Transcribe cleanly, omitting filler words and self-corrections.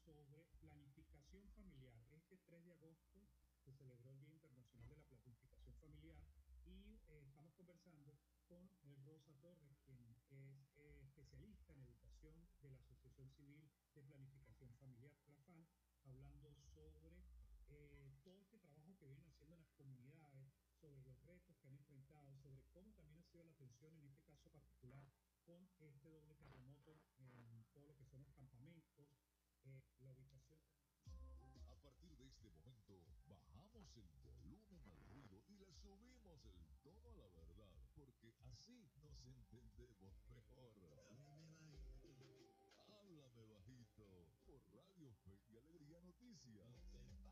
sobre planificación familiar. Este 3 de agosto se celebró el Día Internacional de la Planificación Familiar y estamos conversando con Rosa Torres, quien es especialista en educación de la Asociación Civil de Planificación Familiar, PLAFAM, hablando sobre todo este trabajo que vienen haciendo en las comunidades, sobre los retos que han enfrentado, sobre cómo también ha sido la atención en este caso particular con este doble terremoto en todo lo que son los campamentos, la ubicación. A partir de este momento, bajamos el volumen al ruido y le subimos el tono a la verdad, porque así nos entendemos mejor. Háblame bajito, por Radio Fe y Alegría Noticias.